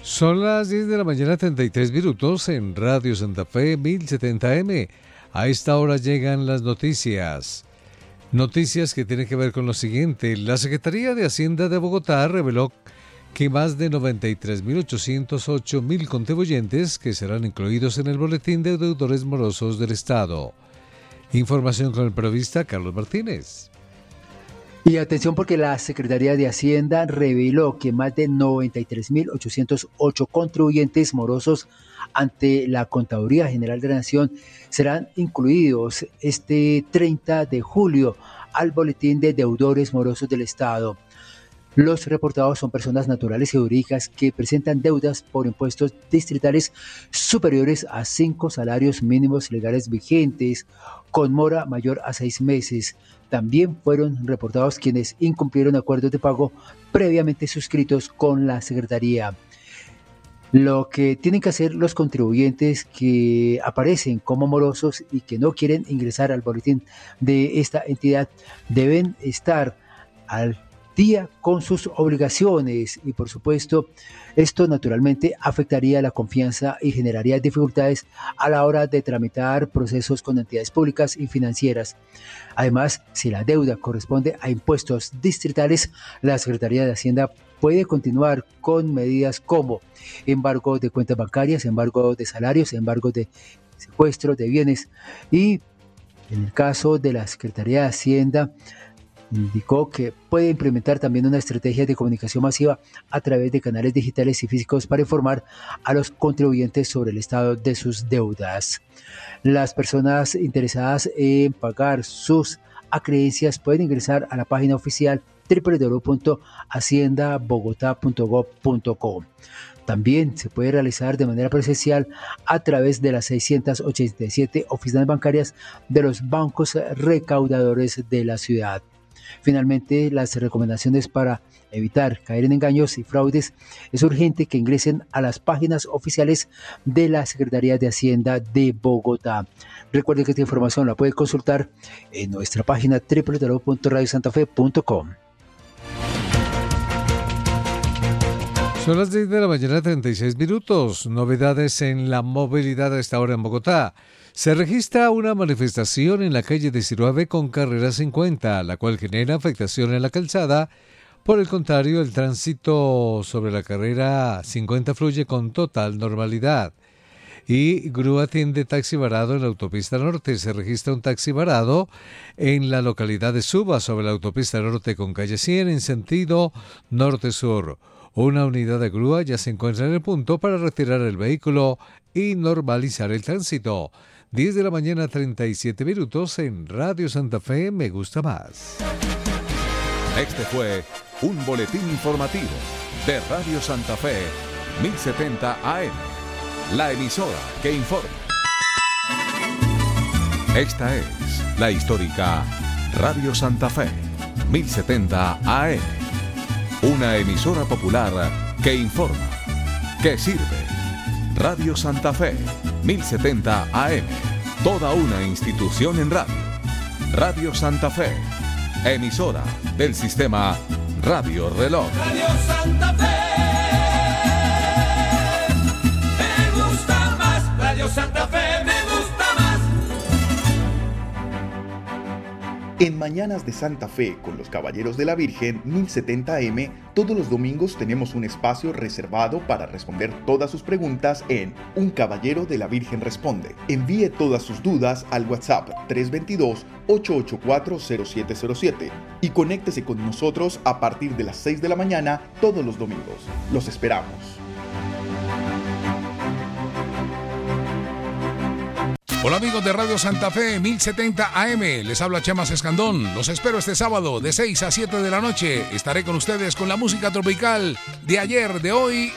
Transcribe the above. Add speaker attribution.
Speaker 1: Son las 10 de la mañana, 33 minutos en Radio Santa Fe 1070M. A esta hora llegan las noticias. Noticias que tienen que ver con lo siguiente. La Secretaría de Hacienda de Bogotá reveló que más de 93.808.000 contribuyentes que serán incluidos en el boletín de deudores morosos del Estado. Información con el periodista Carlos Martínez.
Speaker 2: Y atención porque la Secretaría de Hacienda reveló que más de 93.808 contribuyentes morosos ante la Contaduría General de la Nación serán incluidos este 30 de julio al boletín de deudores morosos del Estado. Los reportados son personas naturales y jurídicas que presentan deudas por impuestos distritales superiores a 5 salarios mínimos legales vigentes, con mora mayor a 6 meses. También fueron reportados quienes incumplieron acuerdos de pago previamente suscritos con la Secretaría. Lo que tienen que hacer los contribuyentes que aparecen como morosos y que no quieren ingresar al boletín de esta entidad deben estar al día con sus obligaciones y por supuesto esto naturalmente afectaría la confianza y generaría dificultades a la hora de tramitar procesos con entidades públicas y financieras. Además, si la deuda corresponde a impuestos distritales, la Secretaría de Hacienda puede continuar con medidas como embargo de cuentas bancarias, embargo de salarios, embargo de secuestro de bienes y en el caso de la Secretaría de Hacienda indicó que puede implementar también una estrategia de comunicación masiva a través de canales digitales y físicos para informar a los contribuyentes sobre el estado de sus deudas. Las personas interesadas en pagar sus acreencias pueden ingresar a la página oficial www.haciendabogotá.gov.co. También se puede realizar de manera presencial a través de las 687 oficinas bancarias de los bancos recaudadores de la ciudad. Finalmente, las recomendaciones para evitar caer en engaños y fraudes, es urgente que ingresen a las páginas oficiales de la Secretaría de Hacienda de Bogotá. Recuerden que esta información la puede consultar en nuestra página www.radiosantafe.com.
Speaker 1: Son las 10 de la mañana, 36 minutos. Novedades en la movilidad a esta hora en Bogotá. Se registra una manifestación en la calle 19 con carrera 50, la cual genera afectación en la calzada. Por el contrario, el tránsito sobre la carrera 50 fluye con total normalidad. Y grúa atiende taxi varado en la autopista norte. Se registra un taxi varado en la localidad de Suba sobre la autopista norte con calle 100 en sentido norte-sur. Una unidad de grúa ya se encuentra en el punto para retirar el vehículo y normalizar el tránsito. 10 de la mañana, 37 minutos en Radio Santa Fe, me gusta más.
Speaker 3: Este fue un boletín informativo de Radio Santa Fe, 1070 AM, la emisora que informa. Esta es la histórica Radio Santa Fe, 1070 AM, una emisora popular que informa, que sirve. Radio Santa Fe, 1070 AM, toda una institución en radio. Radio Santa Fe, emisora del sistema Radio Reloj.
Speaker 4: Radio Santa Fe, me gusta más. Radio Santa Fe, me gusta más.
Speaker 5: En Mañanas de Santa Fe con los Caballeros de la Virgen 1070M, todos los domingos tenemos un espacio reservado para responder todas sus preguntas en Un Caballero de la Virgen Responde. Envíe todas sus dudas al WhatsApp 322-884-0707 y conéctese con nosotros a partir de las 6 de la mañana todos los domingos. Los esperamos.
Speaker 6: Hola amigos de Radio Santa Fe 1070 AM, les habla Chema Escandón. Los espero este sábado de 6 a 7 de la noche. Estaré con ustedes con la música tropical de ayer, de hoy